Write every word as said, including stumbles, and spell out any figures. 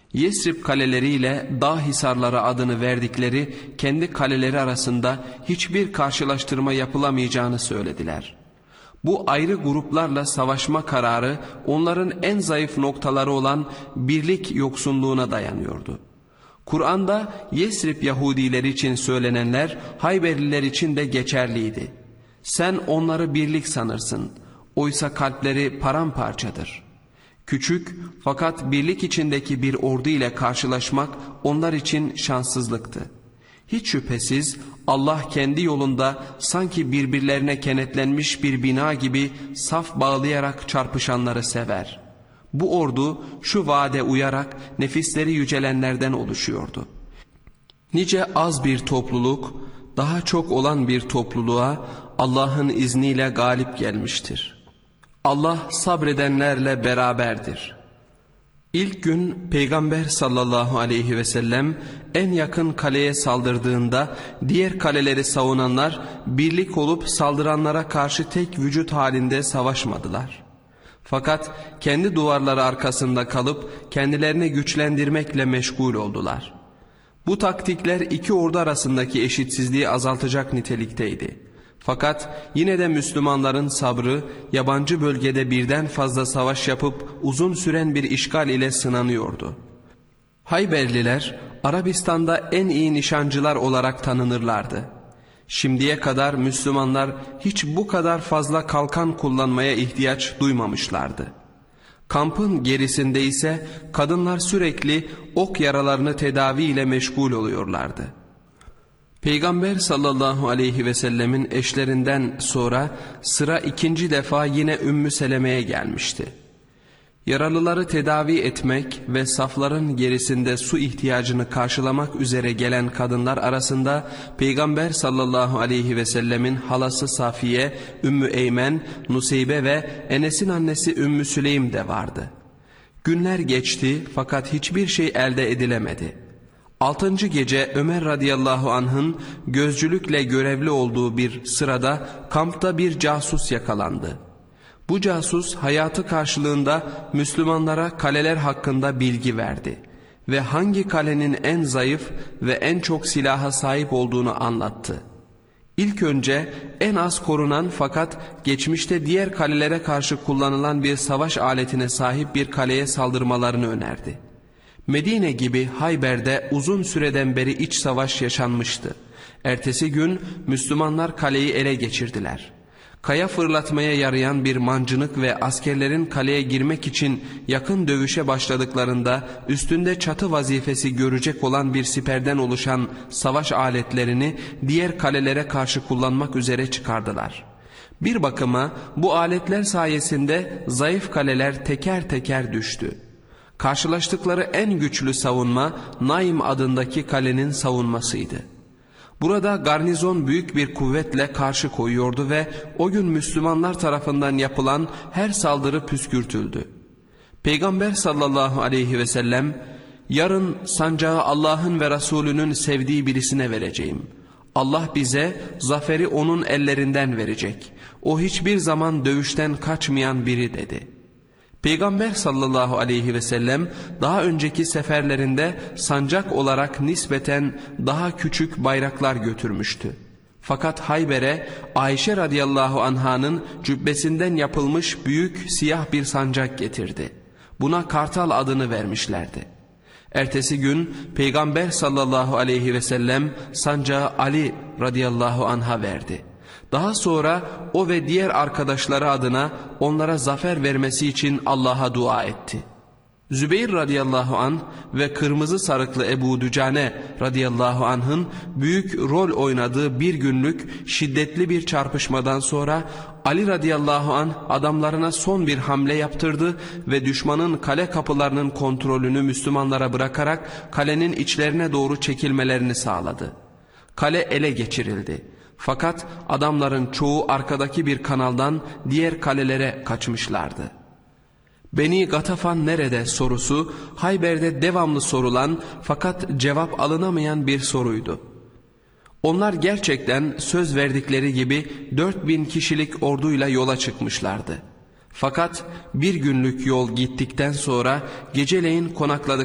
Yesrib kaleleriyle dağ hisarları adını verdikleri kendi kaleleri arasında hiçbir karşılaştırma yapılamayacağını söylediler. Bu ayrı gruplarla savaşma kararı onların en zayıf noktaları olan birlik yoksunluğuna dayanıyordu. Kur'an'da Yesrib Yahudileri için söylenenler Hayberliler için de geçerliydi. Sen onları birlik sanırsın, oysa kalpleri paramparçadır. Küçük fakat birlik içindeki bir ordu ile karşılaşmak onlar için şanssızlıktı. Hiç şüphesiz Allah kendi yolunda sanki birbirlerine kenetlenmiş bir bina gibi saf bağlayarak çarpışanları sever. Bu ordu şu vaade uyarak nefisleri yücelenlerden oluşuyordu. Nice az bir topluluk daha çok olan bir topluluğa Allah'ın izniyle galip gelmiştir. Allah sabredenlerle beraberdir. İlk gün Peygamber sallallahu aleyhi ve sellem en yakın kaleye saldırdığında diğer kaleleri savunanlar birlik olup saldıranlara karşı tek vücut halinde savaşmadılar. Fakat kendi duvarları arkasında kalıp kendilerini güçlendirmekle meşgul oldular. Bu taktikler iki ordu arasındaki eşitsizliği azaltacak nitelikteydi. Fakat yine de Müslümanların sabrı yabancı bölgede birden fazla savaş yapıp uzun süren bir işgal ile sınanıyordu. Hayberliler Arabistan'da en iyi nişancılar olarak tanınırlardı. Şimdiye kadar Müslümanlar hiç bu kadar fazla kalkan kullanmaya ihtiyaç duymamışlardı. Kampın gerisinde ise kadınlar sürekli ok yaralarını tedavi ile meşgul oluyorlardı. Peygamber sallallahu aleyhi ve sellemin eşlerinden sonra sıra ikinci defa yine Ümmü Seleme'ye gelmişti. Yaralıları tedavi etmek ve safların gerisinde su ihtiyacını karşılamak üzere gelen kadınlar arasında Peygamber sallallahu aleyhi ve sellemin halası Safiye, Ümmü Eymen, Nuseybe ve Enes'in annesi Ümmü Süleym de vardı. Günler geçti fakat hiçbir şey elde edilemedi. Altıncı gece Ömer radıyallahu anh'ın gözcülükle görevli olduğu bir sırada kampta bir casus yakalandı. Bu casus hayatı karşılığında Müslümanlara kaleler hakkında bilgi verdi ve hangi kalenin en zayıf ve en çok silaha sahip olduğunu anlattı. İlk önce en az korunan fakat geçmişte diğer kalelere karşı kullanılan bir savaş aletine sahip bir kaleye saldırmalarını önerdi. Medine gibi Hayber'de uzun süreden beri iç savaş yaşanmıştı. Ertesi gün Müslümanlar kaleyi ele geçirdiler. Kaya fırlatmaya yarayan bir mancınık ve askerlerin kaleye girmek için yakın dövüşe başladıklarında üstünde çatı vazifesi görecek olan bir siperden oluşan savaş aletlerini diğer kalelere karşı kullanmak üzere çıkardılar. Bir bakıma bu aletler sayesinde zayıf kaleler teker teker düştü. Karşılaştıkları en güçlü savunma Naim adındaki kalenin savunmasıydı. Burada garnizon büyük bir kuvvetle karşı koyuyordu ve o gün Müslümanlar tarafından yapılan her saldırı püskürtüldü. Peygamber sallallahu aleyhi ve sellem, yarın sancağı Allah'ın ve Resulünün sevdiği birisine vereceğim. Allah bize zaferi onun ellerinden verecek. O hiçbir zaman dövüşten kaçmayan biri dedi. Peygamber sallallahu aleyhi ve sellem daha önceki seferlerinde sancak olarak nispeten daha küçük bayraklar götürmüştü. Fakat Hayber'e Ayşe radıyallahu anh'ın cübbesinden yapılmış büyük siyah bir sancak getirdi. Buna Kartal adını vermişlerdi. Ertesi gün Peygamber sallallahu aleyhi ve sellem sancağı Ali radıyallahu anh'a verdi. Daha sonra o ve diğer arkadaşları adına onlara zafer vermesi için Allah'a dua etti. Zübeyir radıyallahu anh ve kırmızı sarıklı Ebu Dücane radıyallahu anh'ın büyük rol oynadığı bir günlük şiddetli bir çarpışmadan sonra Ali radıyallahu anh adamlarına son bir hamle yaptırdı ve düşmanın kale kapılarının kontrolünü Müslümanlara bırakarak kalenin içlerine doğru çekilmelerini sağladı. Kale ele geçirildi. Fakat adamların çoğu arkadaki bir kanaldan diğer kalelere kaçmışlardı. Beni Gatafan nerede sorusu Hayber'de devamlı sorulan fakat cevap alınamayan bir soruydu. Onlar gerçekten söz verdikleri gibi dört bin kişilik orduyla yola çıkmışlardı. Fakat bir günlük yol gittikten sonra geceleyin konakladıkları